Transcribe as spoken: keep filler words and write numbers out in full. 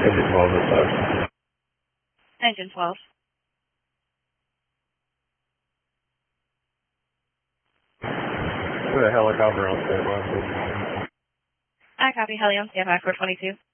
Engine twelve is five. Engine twelve. Put a helicopter on standby. I copy heli on standby for twenty-two.